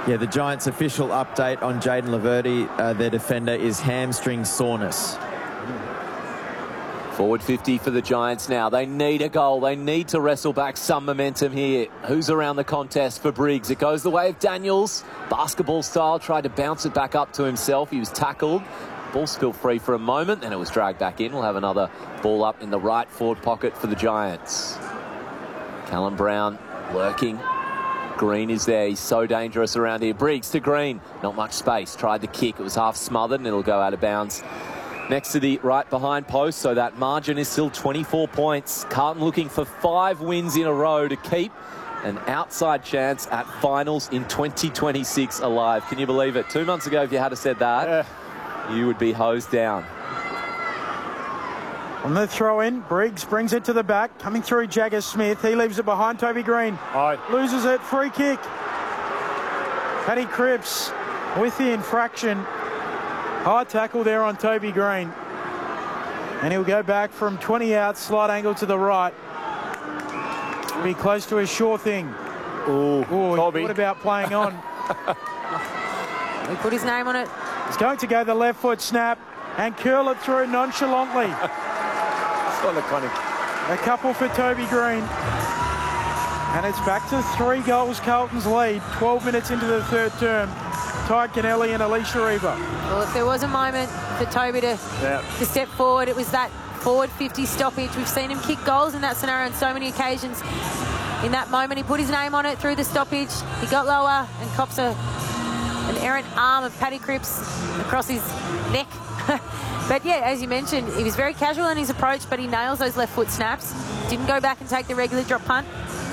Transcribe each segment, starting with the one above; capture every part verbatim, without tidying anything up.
Yeah, the Giants' official update on Jayden Laverde, uh, their defender, is hamstring soreness. Forward fifty for the Giants now. They need a goal. They need to wrestle back some momentum here. Who's around the contest for Briggs? It goes the way of Daniels. Basketball style, tried to bounce it back up to himself. He was tackled. Ball spilled free for a moment, then it was dragged back in. We'll have another ball up in the right forward pocket for the Giants. Callum Brown lurking. Green is there. He's so dangerous around here. Briggs to Green. Not much space. Tried to kick. It was half smothered and it'll go out of bounds next to the right behind post. So that margin is still twenty-four points. Carlton looking for five wins in a row to keep an outside chance at finals in twenty twenty-six alive. Can you believe it? Two months ago, if you had said that, yeah, you would be hosed down. On the throw-in, Briggs brings it to the back. Coming through Jagger Smith. He leaves it behind Toby Green. Aye. Loses it. Free kick. Paddy Cripps with the infraction. High tackle there on Toby Green. And he'll go back from twenty out, slight angle to the right. Be close to a sure thing. Ooh, Ooh, Toby. What about playing on? He put his name on it. He's going to go the left foot snap and curl it through nonchalantly. So laconic. A couple for Toby Green. And it's back to three goals Carlton's lead. twelve minutes into the third term. Ty Kennelly and Alicia Reaver. Well, if there was a moment for Toby to, yeah. to step forward, it was that forward fifty stoppage. We've seen him kick goals in that scenario on so many occasions. In that moment, he put his name on it through the stoppage. He got lower and cops a, an errant arm of Paddy Cripps across his neck. But yeah, as you mentioned, he was very casual in his approach, but he nails those left foot snaps. Didn't go back and take the regular drop punt.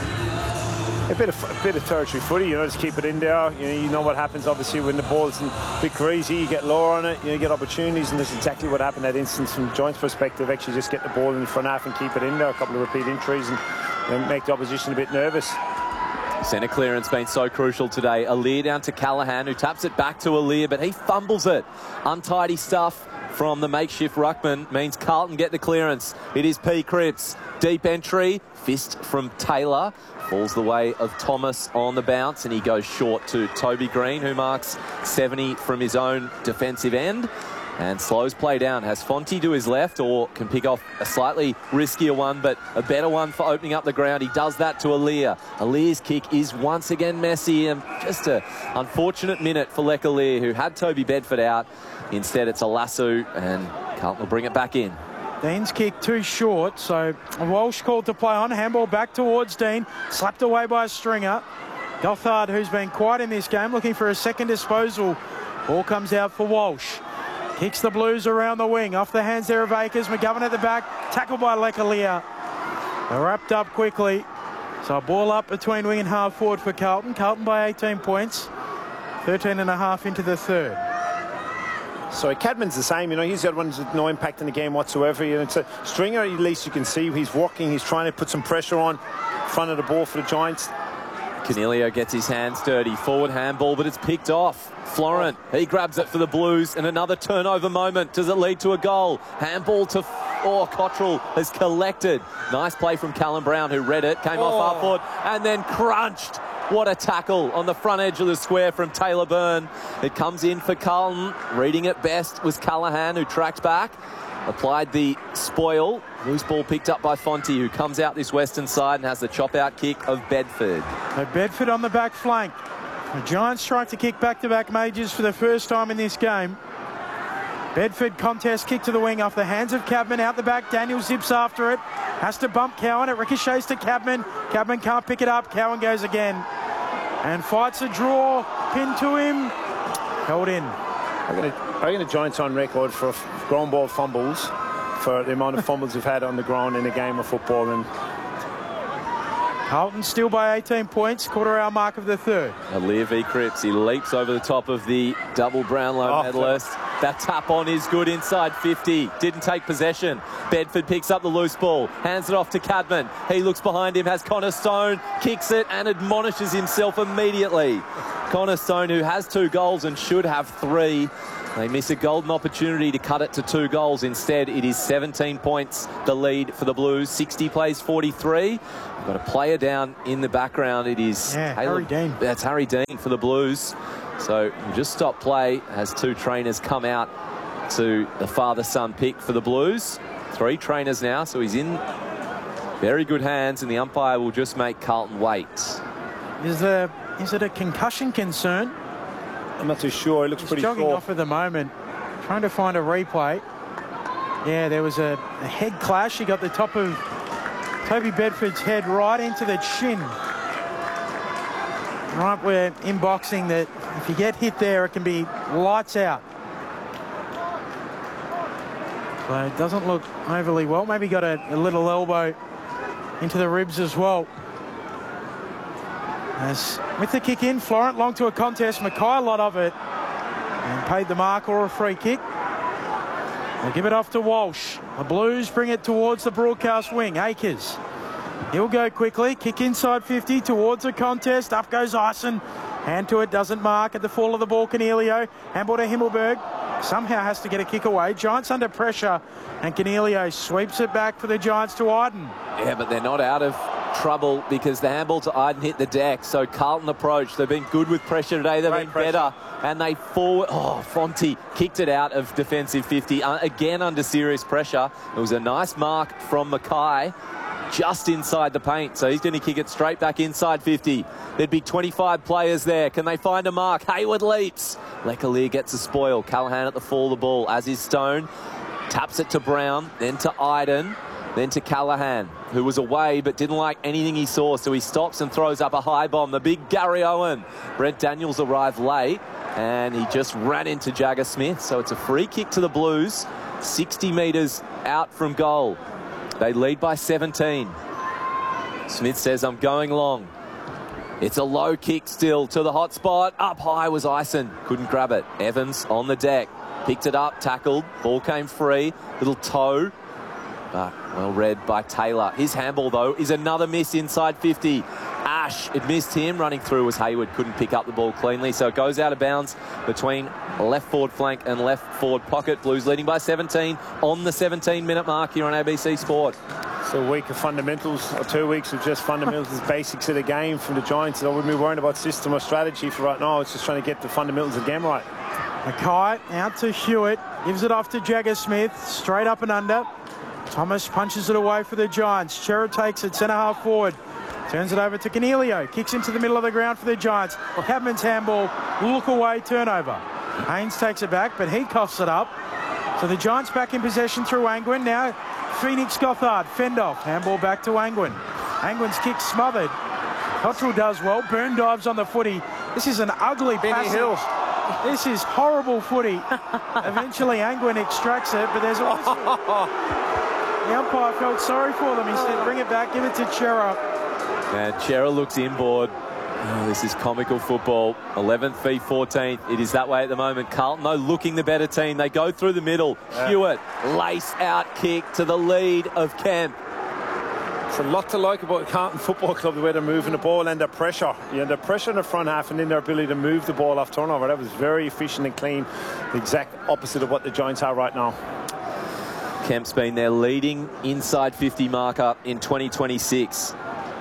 A bit of a bit of territory footy, you know, just keep it in there. You know, you know what happens obviously when the ball's a bit greasy, you get lower on it, you know, you get opportunities, and that's exactly what happened that instance from Giants' perspective. Actually, just get the ball in the front half and keep it in there. A couple of repeat entries and you know, make the opposition a bit nervous. Centre clearance been so crucial today. Aaliyah down to Callaghan, who taps it back to Aaliyah, but he fumbles it. Untidy stuff from the makeshift ruckman means Carlton get the clearance. It is P. Cripps. Deep entry. Fist from Taylor. Falls the way of Thomas on the bounce, and he goes short to Toby Green, who marks seventy from his own defensive end. And slows play down. Has Fonte to his left, or can pick off a slightly riskier one, but a better one for opening up the ground. He does that to Aaliyah. Aaliyah's kick is once again messy, and just an unfortunate minute for Lek Aaliyah, who had Toby Bedford out. Instead, it's a lasso, and Carlton will bring it back in. Dean's kick too short, so Walsh called to play on. Handball back towards Dean. Slapped away by a stringer. Gothard, who's been quiet in this game, looking for a second disposal. Ball comes out for Walsh. Kicks the Blues around the wing. Off the hands there of Akers. McGovern at the back. Tackled by Lekalia. They're wrapped up quickly. So a ball up between wing and half forward for Carlton. Carlton by eighteen points. thirteen and a half into the third. So Cadman's the same, you know, he's the other one with no impact in the game whatsoever. You know, it's a Stringer, at least you can see he's walking, he's trying to put some pressure on front of the ball for the Giants. Canelio gets his hands dirty. Forward handball, but it's picked off. Florent, he grabs it for the Blues, and another turnover moment. Does it lead to a goal? Handball to... Oh, Cottrell has collected. Nice play from Callum Brown, who read it, came oh. off half forward, and then crunched. What a tackle on the front edge of the square from Taylor Byrne. It comes in for Carlton. Reading it best was Callaghan, who tracked back. Applied the spoil. Loose ball picked up by Fonte, who comes out this western side and has the chop-out kick of Bedford. So Bedford on the back flank. The Giants trying to kick back-to-back majors for the first time in this game. Bedford contest kick to the wing off the hands of Cabman out the back. Daniel zips after it. Has to bump Cowan. It ricochets to Cabman. Cabman can't pick it up. Cowan goes again. And fights a draw. Pinned to him. Held in. I'm going to the Giants on record for ground ball fumbles, for the amount of fumbles we've had on the ground in a game of football. And Carlton still by eighteen points, quarter hour mark of the third. Aaliyah v. Cripps, he leaps over the top of the double Brownlow oh, medalist. That tap on is good inside fifty. Didn't take possession. Bedford picks up the loose ball, hands it off to Cadman. He looks behind him, has Connor Stone, kicks it and admonishes himself immediately. Connor Stone, who has two goals and should have three. They miss a golden opportunity to cut it to two goals. Instead, it is seventeen points, the lead for the Blues. sixty plays forty-three. We've got a player down in the background. It is yeah, Harry Dean. That's Harry Dean for the Blues. So we'll just stop play as two trainers come out to the father-son pick for the Blues. Three trainers now, so he's in very good hands, and the umpire will just make Carlton wait. Is the is it a concussion concern? I'm not too sure. He looks He's pretty jogging sore. off at the moment, trying to find a replay. Yeah, there was a, a head clash. He got the top of Toby Bedford's head right into the chin. Right where in boxing that if you get hit there, it can be lights out. So it doesn't look overly well. Maybe got a, a little elbow into the ribs as well. As with the kick in, Florent long to a contest. Mackay a lot of it. And paid the mark or a free kick. They'll give it off to Walsh. The Blues bring it towards the broadcast wing. Akers. He'll go quickly. Kick inside fifty towards the contest. Up goes Ison. Hand to it, doesn't mark. At the fall of the ball, Canelio. Handball to Himmelberg. Somehow has to get a kick away. Giants under pressure. And Canelio sweeps it back for the Giants to Iden. Yeah, but they're not out of trouble because the handball to Iden hit the deck. So Carlton approach. They've been good with pressure today. They've Great been pressure. better. And they forward. Oh, Fonte kicked it out of defensive fifty. Uh, again under serious pressure. It was a nice mark from Mackay just inside the paint. So he's going to kick it straight back inside fifty. There'd be twenty-five players there. Can they find a mark? Hayward leaps. Lecalier gets a spoil. Callahan at the fall of the ball, as is Stone. Taps it to Brown, then to Iden, then to Callahan, who was away but didn't like anything he saw, so he stops and throws up a high bomb. The big Gary Owen. Brent Daniels arrived late, and he just ran into Jagger Smith. So it's a free kick to the Blues, sixty metres out from goal. They lead by seventeen. Smith says, I'm going long. It's a low kick still to the hot spot. Up high was Ison. Couldn't grab it. Evans on the deck. Picked it up, tackled. Ball came free. Little toe. But well read by Taylor. His handball, though, is another miss inside fifty. Ash, it missed him. Running through was Hayward. Couldn't pick up the ball cleanly. So it goes out of bounds between left forward flank and left forward pocket. Blues leading by seventeen on the seventeen minute mark here on A B C Sport. So a week of fundamentals, or two weeks of just fundamentals, basics of the game from the Giants. I wouldn't be worried about system or strategy for right now. It's just trying to get the fundamentals of the game right. Mackay out to Hewitt. Gives it off to Jagger Smith. Straight up and under. Thomas punches it away for the Giants. Chera takes it centre half forward. Turns it over to Canelio. Kicks into the middle of the ground for the Giants. Cadman's handball. Look away. Turnover. Haynes takes it back, but he coughs it up. So the Giants back in possession through Angwin. Now Phoenix Gothard. Fend off. Handball back to Angwin. Angwin's kick smothered. Cottrell does well. Byrne dives on the footy. This is an ugly Benny passage. Hill. This is horrible footy. Eventually Angwin extracts it, but there's always... The umpire felt sorry for them. He said, bring it back, give it to Chera. And Chera looks inboard. Oh, this is comical football. eleventh v fourteenth. It is that way at the moment. Carlton, though, looking the better team. They go through the middle. Yeah. Hewitt, lace out kick to the lead of Kemp. It's a lot to like about Carlton Football Club, the way they're moving the ball and their pressure. Yeah, their pressure in the front half and then their ability to move the ball off turnover. That was very efficient and clean. The exact opposite of what the Giants are right now. Kemp's been their leading inside fifty marker in twenty twenty-six.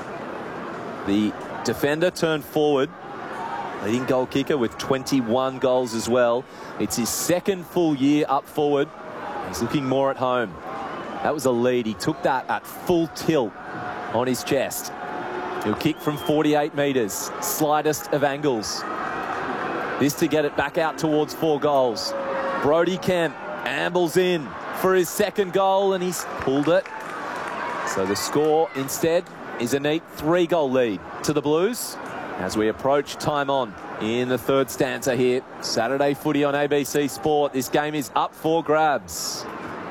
The defender turned forward, leading goal kicker with twenty-one goals as well. It's his second full year up forward. He's looking more at home. That was a lead. He took that at full tilt on his chest. He'll kick from forty-eight metres, slightest of angles. This to get it back out towards four goals. Brody Kemp ambles in for his second goal, and he's pulled it. So the score instead is a neat three-goal lead to the Blues as we approach time on in the third stanza here. Saturday footy on A B C Sport. This game is up for grabs.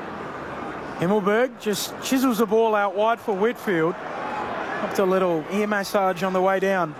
Himmelberg just chisels the ball out wide for Whitfield. Up to a little ear massage on the way down.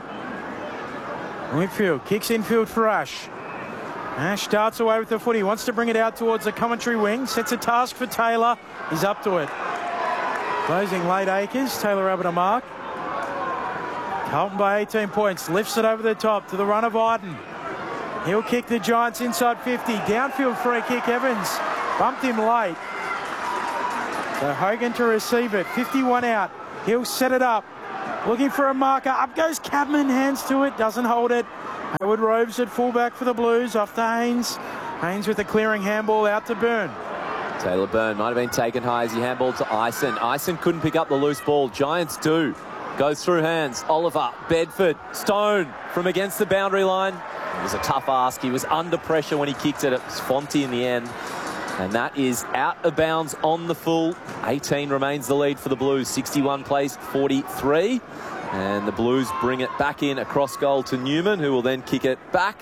Whitfield kicks infield for Ash. Ash darts away with the footy. Wants to bring it out towards the commentary wing. Sets a task for Taylor. He's up to it. Closing late Akers. Taylor Abbott a mark. Carlton by eighteen points. Lifts it over the top to the run of Iden. He'll kick the Giants inside fifty. Downfield free kick. Evans bumped him late. So Hogan to receive it. fifty-one out. He'll set it up. Looking for a marker. Up goes Cadman. Hands to it. Doesn't hold it. Howard Roves at fullback for the Blues. Off to Haynes. Haynes with a clearing handball out to Byrne. Taylor Byrne might have been taken high as he handballed to Ison. Ison couldn't pick up the loose ball. Giants do. Goes through hands. Oliver, Bedford, Stone from against the boundary line. It was a tough ask. He was under pressure when he kicked it. It was Fonte in the end. And that is out of bounds on the full. eighteen remains the lead for the Blues. sixty-one plays forty-three. And the Blues bring it back in across goal to Newman, who will then kick it back.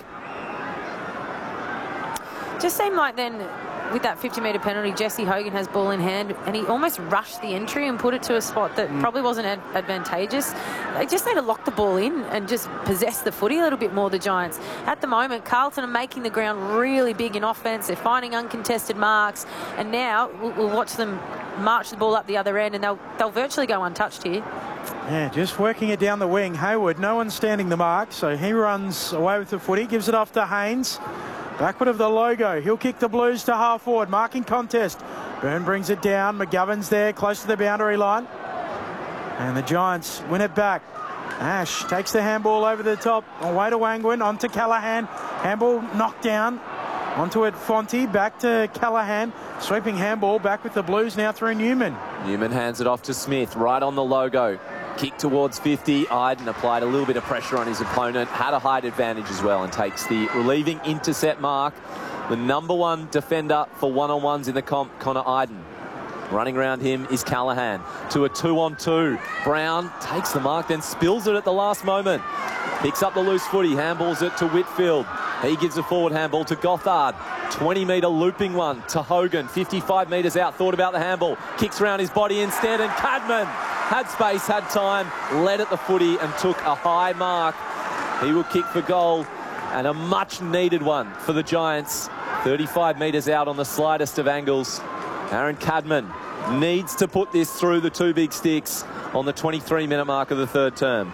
Just seemed like then, with that fifty metre penalty, Jesse Hogan has ball in hand and he almost rushed the entry and put it to a spot that mm. probably wasn't ad advantageous. They just need to lock the ball in and just possess the footy a little bit more, the Giants. At the moment, Carlton are making the ground really big in offence. They're finding uncontested marks, and now we'll, we'll watch them march the ball up the other end, and they'll, they'll virtually go untouched here. Yeah, just working it down the wing. Hayward, no one standing the mark, so he runs away with the footy, gives it off to Haynes. Backward of the logo. He'll kick the Blues to half forward. Marking contest. Byrne brings it down. McGovern's there, close to the boundary line. And the Giants win it back. Ash takes the handball over the top. Away to Wangwin. On to Callaghan. Handball knocked down. Onto it, Fonte. Back to Callaghan. Sweeping handball. Back with the Blues now through Newman. Newman hands it off to Smith. Right on the logo. Kick towards fifty. Iden applied a little bit of pressure on his opponent. Had a height advantage as well and takes the relieving intercept mark. The number one defender for one-on-ones in the comp, Connor Iden. Running around him is Callaghan. To a two-on-two. Brown takes the mark, then spills it at the last moment. Picks up the loose footy. Handballs it to Whitfield. He gives a forward handball to Gothard. twenty metre looping one to Hogan. fifty-five metres out. Thought about the handball. Kicks around his body instead, and Cadman had space, had time, led at the footy and took a high mark. He will kick for goal, and a much needed one for the Giants. thirty-five metres out on the slightest of angles. Aaron Cadman needs to put this through the two big sticks on the twenty-three minute mark of the third term.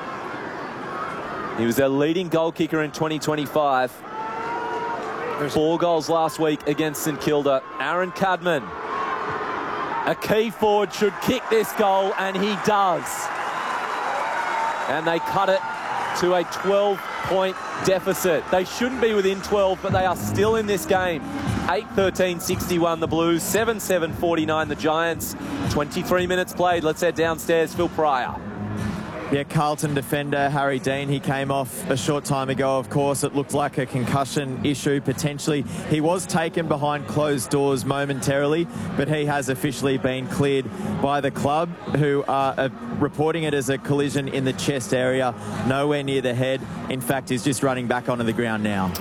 He was their leading goal kicker in twenty twenty-five. There's four goals last week against St Kilda. Aaron Cadman, a key forward, should kick this goal, and he does. And they cut it to a twelve point deficit. They shouldn't be within twelve, but they are still in this game. eight thirteen sixty-one the Blues, seven seven forty-nine the Giants. twenty-three minutes played. Let's head downstairs. Phil Pryor. Yeah, Carlton defender Harry Dean, he came off a short time ago, of course. It looked like a concussion issue, potentially. He was taken behind closed doors momentarily, but he has officially been cleared by the club, who are uh, reporting it as a collision in the chest area, nowhere near the head. In fact, he's just running back onto the ground now.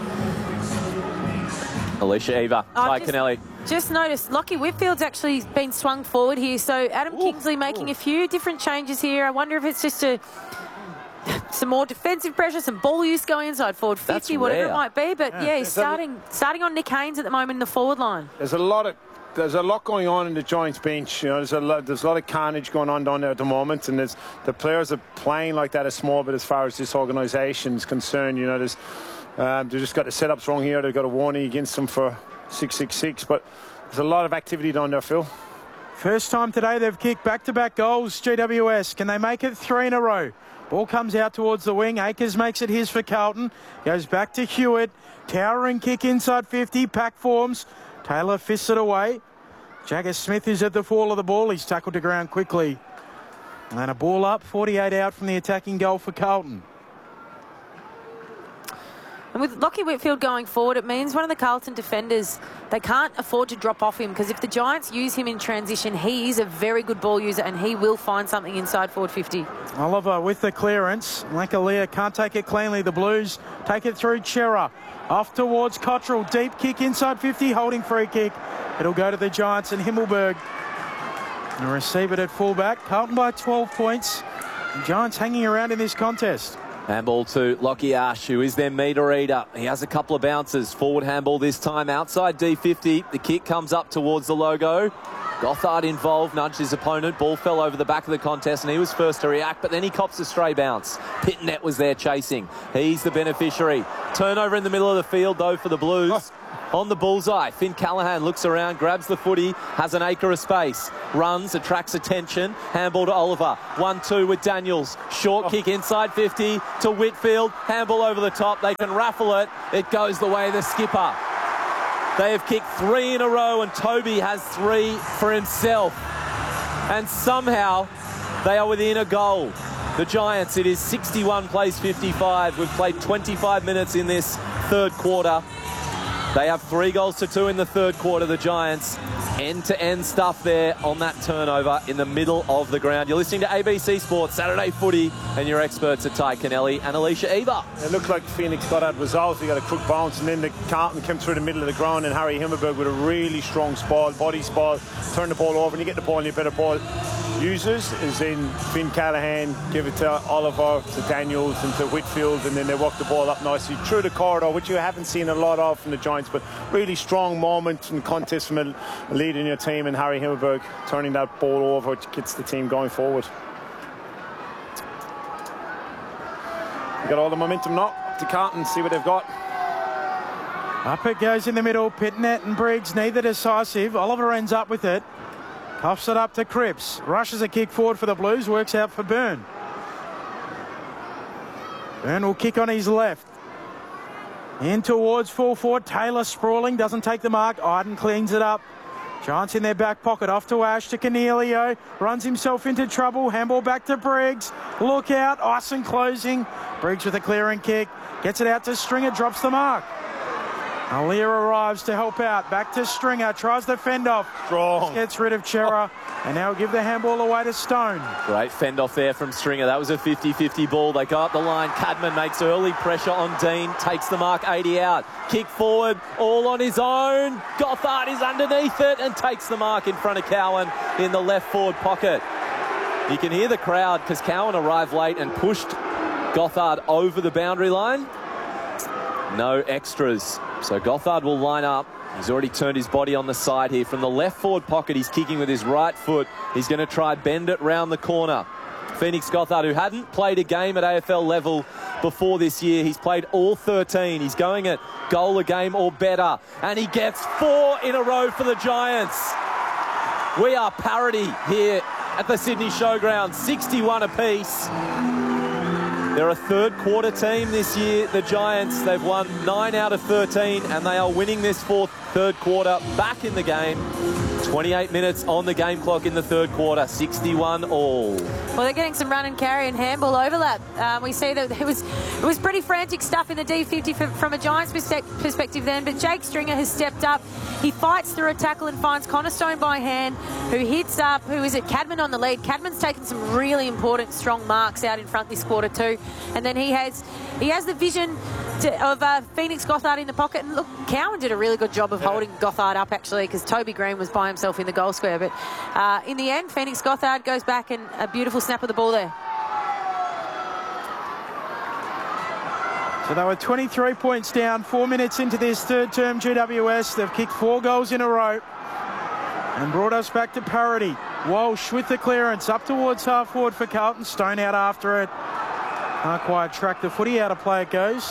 Alicia Eva, Ty Kennelly. Just noticed Lockie Whitfield's actually been swung forward here, so Adam ooh, Kingsley making ooh. a few different changes here. I wonder if it's just a some more defensive pressure, some ball use going inside forward fifty, That's whatever rare. it might be. But yeah, yeah he's starting a, starting on Nick Haynes at the moment in the forward line. There's a lot of there's a lot going on in the Giants bench. You know, there's a lot there's a lot of carnage going on down there at the moment, and there's the players are playing like that a small bit as far as this organisation is concerned. You know, there's um, they've just got the setups wrong here. They've got a warning against them for six six six, but there's a lot of activity down there, Phil. First time today they've kicked back-to-back goals, G W S. Can they make it three in a row? Ball comes out towards the wing. Akers makes it his for Carlton. Goes back to Hewitt. Towering kick inside fifty. Pack forms. Taylor fists it away. Jagger Smith is at the fall of the ball. He's tackled to ground quickly. And a ball up, forty-eight out from the attacking goal for Carlton. And with Lockie Whitfield going forward, it means one of the Carlton defenders, they can't afford to drop off him, because if the Giants use him in transition, he is a very good ball user and he will find something inside forward fifty. Oliver with the clearance. Lankalia can't take it cleanly. The Blues take it through Chera. Off towards Cottrell. Deep kick inside fifty, holding free kick. It'll go to the Giants and Himmelberg. And receive it at fullback. Carlton by twelve points. The Giants hanging around in this contest. Handball to Lockie Ash, who is their meter eater. He has a couple of bounces. Forward handball this time outside D fifty. The kick comes up towards the logo. Gothard involved, nudged his opponent. Ball fell over the back of the contest and he was first to react, but then he cops a stray bounce. Pitnet was there chasing. He's the beneficiary. Turnover in the middle of the field, though, for the Blues. Oh. On the bullseye, Finn Callahan looks around, grabs the footy, has an acre of space, runs, attracts attention. Handball to Oliver. one two with Daniels. Short oh. kick inside fifty to Whitfield. Handball over the top. They can raffle it. It goes the way of the skipper. They have kicked three in a row and Toby has three for himself. And somehow they are within a goal. The Giants, it is sixty-one plays fifty-five. We've played twenty-five minutes in this third quarter. They have three goals to two in the third quarter, the Giants. End-to-end stuff there on that turnover in the middle of the ground. You're listening to A B C Sports Saturday Footy, and your experts are Ty Kennelly and Alicia Eva. It looked like Phoenix got out resolved. He got a quick bounce, and then the Carlton came through the middle of the ground, and Harry Himmelberg with a really strong spall, body spall, turn the ball over, and you get the ball, and you better ball users is in Finn Callahan, give it to Oliver, to Daniels and to Whitfield, and then they walk the ball up nicely through the corridor, which you haven't seen a lot of from the Giants, but really strong moment and contest from a lead in your team, and Harry Himmelberg turning that ball over, which gets the team going forward. You got all the momentum now. Up to Carlton, see what they've got. Up it goes in the middle. Pitnet and Briggs, neither decisive. Oliver ends up with it. Cuffs it up to Cripps. Rushes a kick forward for the Blues. Works out for Byrne. Byrne will kick on his left. In towards full forward. Taylor sprawling. Doesn't take the mark. Iden cleans it up. Giants in their back pocket. Off to Ash to Cornelio. Runs himself into trouble. Handball back to Briggs. Look out. Ison closing. Briggs with a clearing kick. Gets it out to Stringer. Drops the mark. Alia arrives to help out. Back to Stringer. Tries to fend off. Strong. Gets rid of Chera. And now give the handball away to Stone. Great fend off there from Stringer. That was a fifty fifty ball. They go up the line. Cadman makes early pressure on Dean. Takes the mark. eighty out. Kick forward. All on his own. Gothard is underneath it and takes the mark in front of Cowan in the left forward pocket. You can hear the crowd because Cowan arrived late and pushed Gothard over the boundary line. No extras. So Gothard will line up. He's already turned his body on the side here. From the left forward pocket, he's kicking with his right foot. He's going to try bend it round the corner. Phoenix Gothard, who hadn't played a game at A F L level before this year. He's played all thirteen. He's going at goal a game or better. And he gets four in a row for the Giants. We are parity here at the Sydney Showground. sixty-one apiece. They're a third quarter team this year, the Giants. They've won nine out of thirteen and they are winning this fourth third quarter back in the game. twenty-eight minutes on the game clock in the third quarter, sixty-one all. Well, they're getting some run and carry and handball overlap. Um, we see that it was it was pretty frantic stuff in the D fifty from, from a Giants perspective then, but Jake Stringer has stepped up. He fights through a tackle and finds Cornerstone by hand, who hits up, who is it, Cadman on the lead. Cadman's taken some really important, strong marks out in front this quarter too. And then he has he has the vision to, of uh, Phoenix Gothard in the pocket. And look, Cowan did a really good job of holding Gothard up, actually, because Toby Green was by himself in the goal square. But uh, in the end, Phoenix Gothard goes back and a beautiful snap of the ball there. So they were twenty-three points down, four minutes into this third term G W S. They've kicked four goals in a row and brought us back to parity. Walsh with the clearance up towards half forward for Carlton. Stone out after it. Can't quite track the footy. Out of play it goes.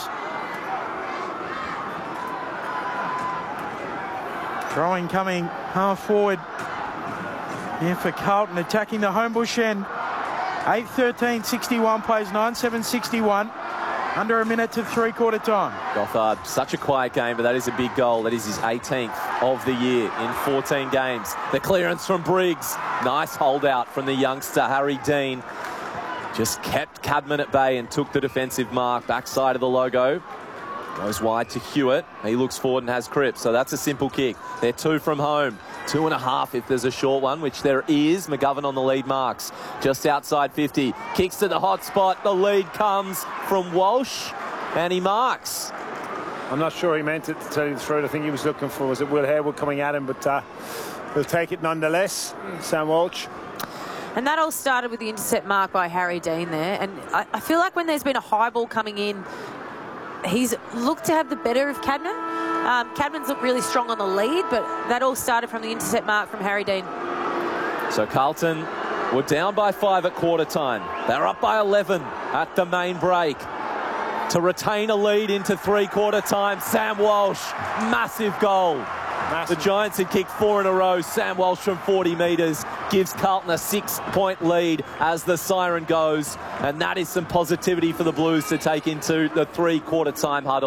Throwing coming half forward here for Carlton, attacking the Homebush end. eight thirteen sixty-one plays nine seven sixty-one. Under a minute to three-quarter time. Gothard, such a quiet game, but that is a big goal. That is his eighteenth of the year in fourteen games. The clearance from Briggs. Nice holdout from the youngster, Harry Dean. Just kept Cadman at bay and took the defensive mark. Backside of the logo. Goes wide to Hewitt. He looks forward and has Cripps. So that's a simple kick. They're two from home. Two and a half if there's a short one, which there is. McGovern on the lead marks. Just outside fifty. Kicks to the hot spot. The lead comes from Walsh. And he marks. I'm not sure he meant it, to tell you the truth. I think he was looking for, was it Will Harewood coming at him, but uh, he'll take it nonetheless. Sam Walsh. And that all started with the intercept mark by Harry Dean there. And I, I feel like when there's been a high ball coming in, he's looked to have the better of Cadman. Um, Cadman's looked really strong on the lead, but that all started from the intercept mark from Harry Dean. So Carlton were down by five at quarter time. They're up by eleven at the main break. To retain a lead into three-quarter time, Sam Walsh, massive goal. Massive. The Giants had kicked four in a row. Sam Walsh from forty metres gives Carlton a six-point lead as the siren goes. And that is some positivity for the Blues to take into the three-quarter time huddle.